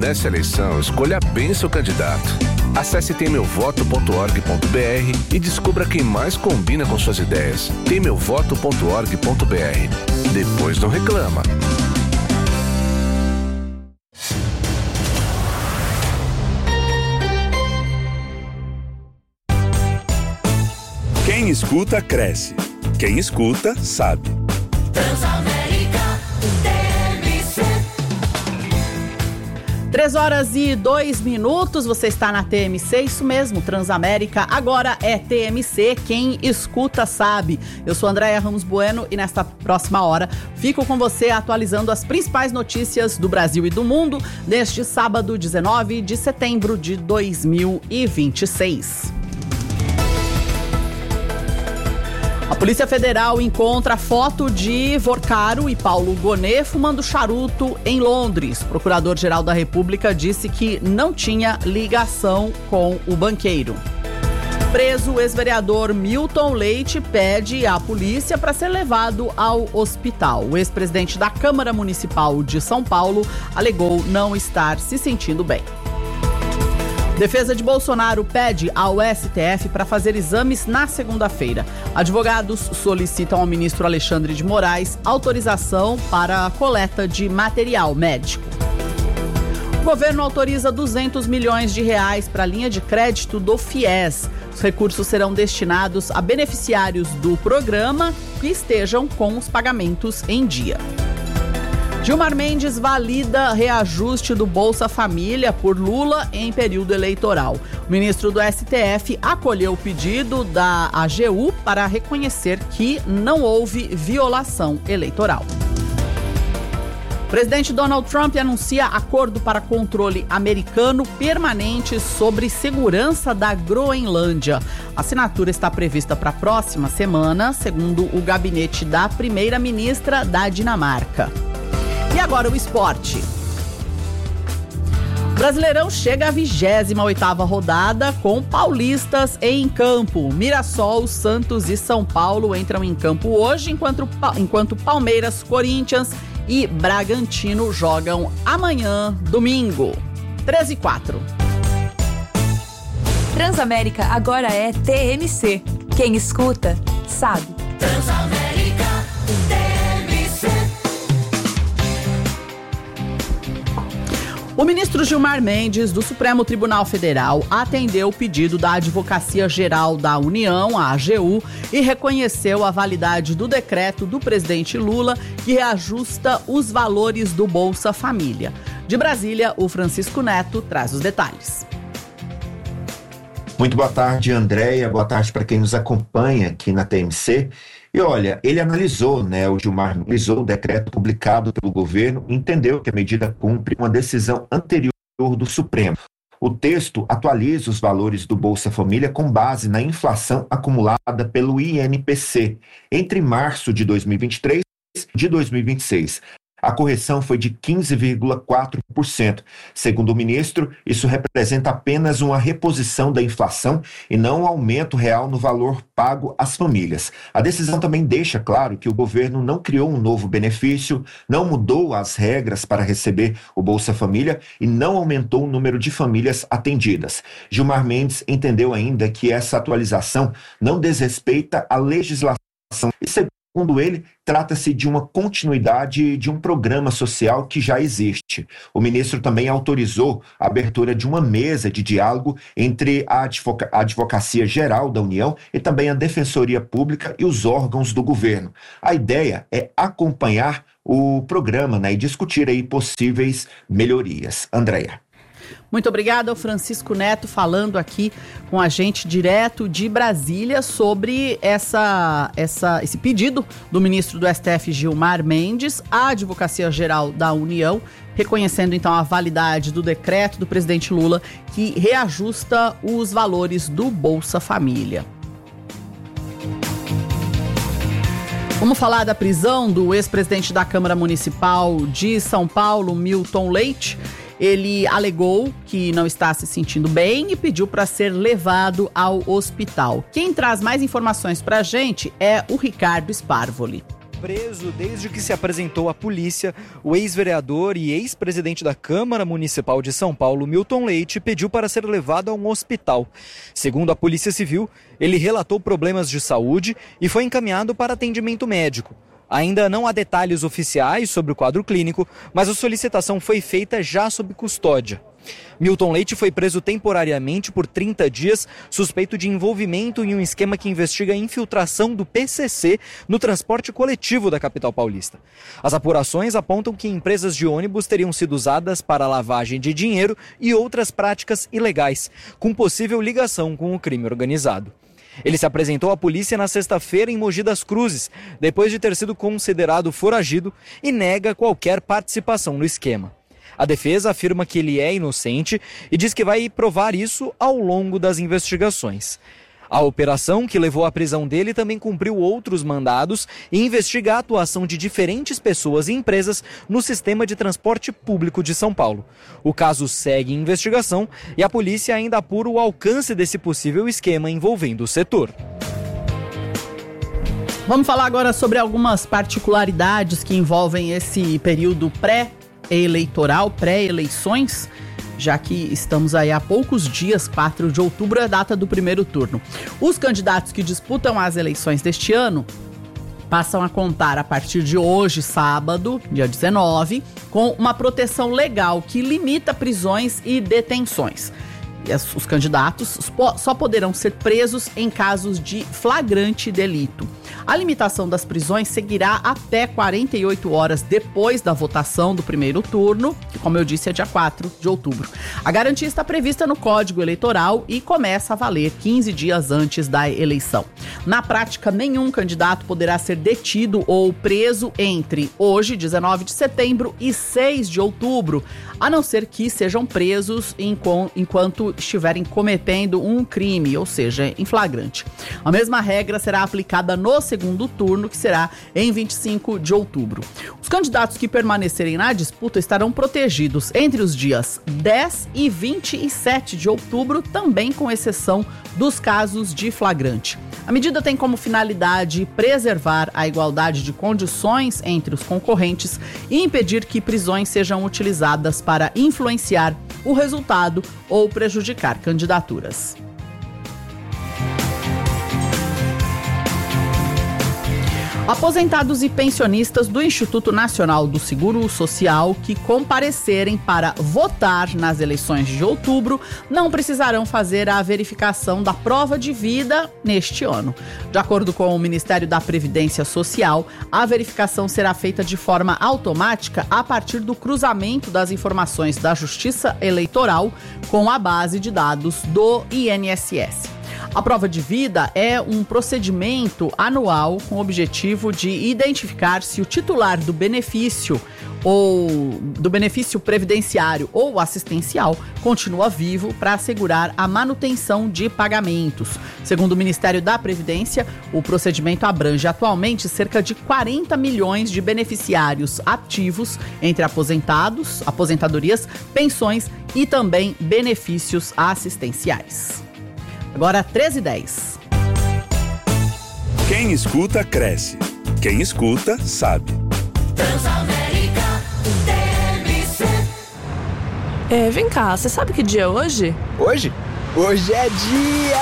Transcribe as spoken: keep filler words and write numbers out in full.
nessa eleição, escolha bem seu candidato. Acesse tem meu voto ponto org ponto br e descubra quem mais combina com suas ideias. tem meu voto ponto org ponto br. Depois não reclama. Quem escuta, cresce. Quem escuta, sabe. Transamérica T M C. Três horas e dois minutos, você está na T M C, isso mesmo, Transamérica, agora é T M C, quem escuta sabe. Eu sou Andréia Ramos Bueno e nesta próxima hora fico com você atualizando as principais notícias do Brasil e do mundo neste sábado, dezenove de setembro de dois mil e vinte e seis. A Polícia Federal encontra foto de Vorcaro e Paulo Gonet fumando charuto em Londres. O Procurador-Geral da República disse que não tinha ligação com o banqueiro. Preso, o ex-vereador Milton Leite pede à polícia para ser levado ao hospital. O ex-presidente da Câmara Municipal de São Paulo alegou não estar se sentindo bem. Defesa de Bolsonaro pede ao S T F para fazer exames na segunda-feira. Advogados solicitam ao ministro Alexandre de Moraes autorização para a coleta de material médico. O governo autoriza duzentos milhões de reais para a linha de crédito do FIES. Os recursos serão destinados a beneficiários do programa que estejam com os pagamentos em dia. Gilmar Mendes valida reajuste do Bolsa Família por Lula em período eleitoral. O ministro do S T F acolheu o pedido da A G U para reconhecer que não houve violação eleitoral. O presidente Donald Trump anuncia acordo para controle americano permanente sobre segurança da Groenlândia. A assinatura está prevista para a próxima semana, segundo o gabinete da primeira-ministra da Dinamarca. E agora o esporte. O Brasileirão chega à vigésima oitava rodada com paulistas em campo. Mirassol, Santos e São Paulo entram em campo hoje, enquanto, enquanto Palmeiras, Corinthians e Bragantino jogam amanhã, domingo. treze e quatro. Transamérica agora é T M C. Quem escuta, sabe. Transamérica T M C. O ministro Gilmar Mendes, do Supremo Tribunal Federal, atendeu o pedido da Advocacia Geral da União, a AGU, e reconheceu a validade do decreto do presidente Lula que reajusta os valores do Bolsa Família. De Brasília, o Francisco Neto traz os detalhes. Muito boa tarde, Andréia. Boa tarde para quem nos acompanha aqui na T M C. E olha, ele analisou, né, o Gilmar analisou o decreto publicado pelo governo e entendeu que a medida cumpre uma decisão anterior do Supremo. O texto atualiza os valores do Bolsa Família com base na inflação acumulada pelo I N P C entre março de dois mil e vinte e três e de dois mil e vinte e seis. A correção foi de quinze vírgula quatro por cento. Segundo o ministro, isso representa apenas uma reposição da inflação e não um aumento real no valor pago às famílias. A decisão também deixa claro que o governo não criou um novo benefício, não mudou as regras para receber o Bolsa Família e não aumentou o número de famílias atendidas. Gilmar Mendes entendeu ainda que essa atualização não desrespeita a legislação e, segundo ele, trata-se de uma continuidade de um programa social que já existe. O ministro também autorizou a abertura de uma mesa de diálogo entre a Advoca- a Advocacia Geral da União e também a Defensoria Pública e os órgãos do governo. A ideia é acompanhar o programa, né, e discutir aí possíveis melhorias. Andréia. Muito obrigada ao Francisco Neto falando aqui com a gente direto de Brasília sobre essa, essa, esse pedido do ministro do S T F Gilmar Mendes à Advocacia Geral da União, reconhecendo então a validade do decreto do presidente Lula que reajusta os valores do Bolsa Família. Vamos falar da prisão do ex-presidente da Câmara Municipal de São Paulo, Milton Leite. Ele alegou que não está se sentindo bem e pediu para ser levado ao hospital. Quem traz mais informações para a gente é o Ricardo Sparvoli. preso desde que se apresentou à polícia, o ex-vereador e ex-presidente da Câmara Municipal de São Paulo, Milton Leite, pediu para ser levado a um hospital. Segundo a Polícia Civil, ele relatou problemas de saúde e foi encaminhado para atendimento médico. Ainda não há detalhes oficiais sobre o quadro clínico, mas a solicitação foi feita já sob custódia. Milton Leite foi preso temporariamente por trinta dias, suspeito de envolvimento em um esquema que investiga a infiltração do P C C no transporte coletivo da capital paulista. As apurações apontam que empresas de ônibus teriam sido usadas para lavagem de dinheiro e outras práticas ilegais, com possível ligação com o crime organizado. Ele se apresentou à polícia na sexta-feira em Mogi das Cruzes, depois de ter sido considerado foragido, e nega qualquer participação no esquema. A defesa afirma que ele é inocente e diz que vai provar isso ao longo das investigações. A operação que levou à prisão dele também cumpriu outros mandados e investiga a atuação de diferentes pessoas e empresas no sistema de transporte público de São Paulo. O caso segue em investigação e a polícia ainda apura o alcance desse possível esquema envolvendo o setor. Vamos falar agora sobre algumas particularidades que envolvem esse período pré-eleitoral, pré-eleições, já que estamos aí há poucos dias, quatro de outubro é a data do primeiro turno. Os candidatos que disputam as eleições deste ano passam a contar a partir de hoje, sábado, dia dezenove, com uma proteção legal que limita prisões e detenções. E os candidatos só poderão ser presos em casos de flagrante delito. A limitação das prisões seguirá até quarenta e oito horas depois da votação do primeiro turno, que, como eu disse, é dia quatro de outubro. A garantia está prevista no Código Eleitoral e começa a valer quinze dias antes da eleição. Na prática, nenhum candidato poderá ser detido ou preso entre hoje, dezenove de setembro, e seis de outubro, a não ser que sejam presos enquanto estiverem cometendo um crime, ou seja, em flagrante. A mesma regra será aplicada no segundo turno, que será em vinte e cinco de outubro. Os candidatos que permanecerem na disputa estarão protegidos entre os dias dez e vinte e sete de outubro, também com exceção dos casos de flagrante. A medida tem como finalidade preservar a igualdade de condições entre os concorrentes e impedir que prisões sejam utilizadas para influenciar o resultado ou prejudicar candidaturas. Aposentados e pensionistas do Instituto Nacional do Seguro Social que comparecerem para votar nas eleições de outubro não precisarão fazer a verificação da prova de vida neste ano. De acordo com o Ministério da Previdência Social, a verificação será feita de forma automática a partir do cruzamento das informações da Justiça Eleitoral com a base de dados do I N S S. A prova de vida é um procedimento anual com o objetivo de identificar se o titular do benefício ou do benefício previdenciário ou assistencial continua vivo para assegurar a manutenção de pagamentos. Segundo o Ministério da Previdência, o procedimento abrange atualmente cerca de quarenta milhões de beneficiários ativos entre aposentados, aposentadorias, pensões e também benefícios assistenciais. Agora treze e dez. Quem escuta, cresce. Quem escuta, sabe. Transamérica T M C. É, vem cá, você sabe que dia é hoje? Hoje? Hoje é dia